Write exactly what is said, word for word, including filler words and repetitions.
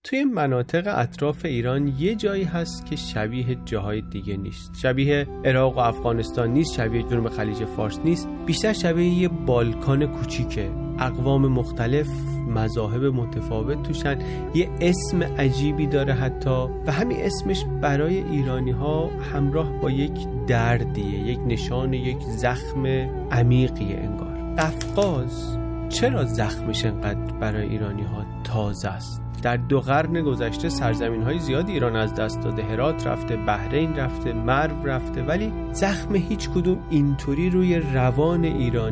توی مناطق اطراف ایران یه جایی هست که شبیه جاهای دیگه نیست. شبیه عراق و افغانستان نیست، شبیه جنوب خلیج فارس نیست، بیشتر شبیه یه بالکان کوچیکه. اقوام مختلف، مذاهب متفاوت توشن، یه اسم عجیبی داره حتی، و همین اسمش برای ایرانی ها همراه با یک دردیه، یک نشان، یک زخم عمیقیه انگار. قفقاز چرا زخمش انقدر برای ایرانی ها تازه است؟ در دو قرن گذشته سرزمین های زیادی ایران از دست داده، هرات رفته، بحرین رفته، مرو رفته، ولی زخم هیچ کدوم اینطوری روی روان ایرانی